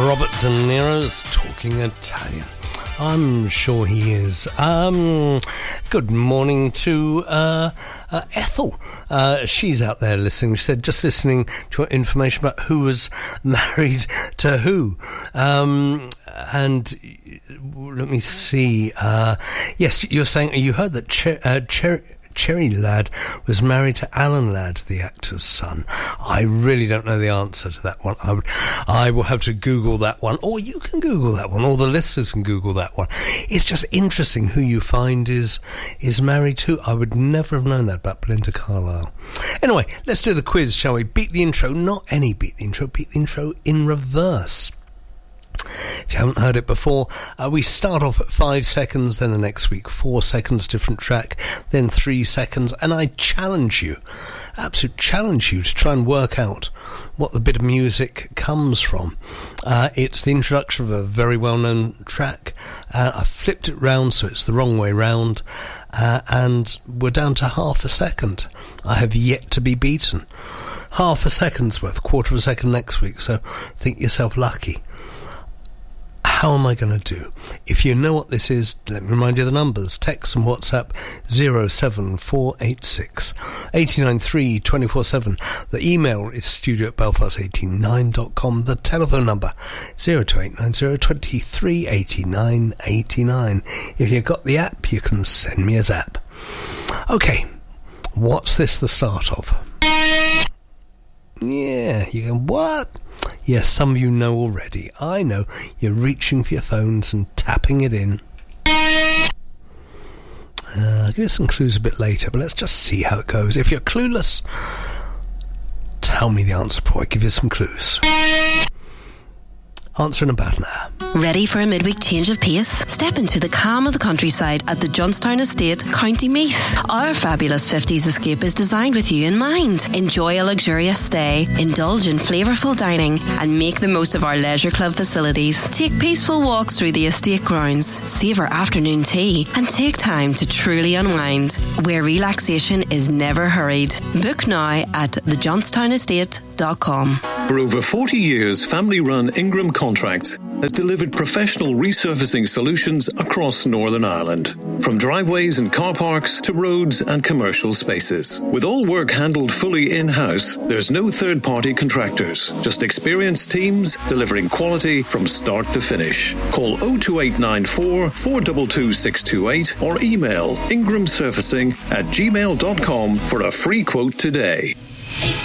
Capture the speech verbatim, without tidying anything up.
Robert De Niro's talking Italian. I'm sure he is. Um, good morning to uh, uh, Ethel. Uh, she's out there listening. She said, just listening to your information about who was married to who. Um, and let me see. Uh, yes, you're saying you heard that Cher- uh, Cherry... Cherry Ladd was married to Alan Ladd, the actor's son. I really don't know the answer to that one. I would, I will have to Google that one, or you can Google that one, or the listeners can Google that one. It's just interesting who you find is is married to. I would never have known that about Belinda Carlisle. Anyway, let's do the quiz, shall we? Beat the intro, not any beat the intro, beat the intro in reverse. If you haven't heard it before, uh, we start off at five seconds, then the next week four seconds, different track, then three seconds, and I challenge you, absolute challenge you to try and work out what the bit of music comes from. Uh, it's the introduction of a very well-known track. Uh, I flipped it round so it's the wrong way round, uh, and we're down to half a second. I have yet to be beaten. Half a second's worth, quarter of a second next week, so think yourself lucky. How am I going to do? If you know what this is, let me remind you of the numbers. Text and WhatsApp zero seven four eight six eight nine three two four seven. The email is studio at belfast eighty-nine dot com. The telephone number zero two eight nine zero two three eight nine eight nine. If you've got the app, you can send me a zap. Okay, what's this the start of? Yeah, you go, what? Yes, some of you know already. I know. You're reaching for your phones and tapping it in. Uh, I'll give you some clues a bit later, but let's just see how it goes. If you're clueless, tell me the answer before I give you some clues. Answer in about an hour. Ready for a midweek change of pace? Step into the calm of the countryside at the Johnstown Estate, County Meath. Our fabulous fifties escape is designed with you in mind. Enjoy a luxurious stay, indulge in flavourful dining, and make the most of our leisure club facilities. Take peaceful walks through the estate grounds, savour afternoon tea, and take time to truly unwind, where relaxation is never hurried. Book now at the johnstown estate dot com. For over forty years, family-run Ingram Contracts has delivered professional resurfacing solutions across Northern Ireland. From driveways and car parks to roads and commercial spaces. With all work handled fully in-house, there's no third-party contractors. Just experienced teams delivering quality from start to finish. Call oh two eight nine four, four two two, six two eight or email ingramsurfacing at gmail dot com for a free quote today.